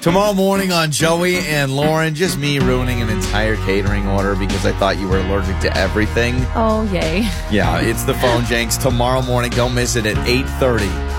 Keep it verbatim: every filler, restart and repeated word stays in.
Tomorrow morning on Joey and Lauren, just me ruining an entire catering order because I thought you were allergic to everything. Oh, yay. Yeah, it's the Phone Janks tomorrow morning. Don't miss it at eight thirty.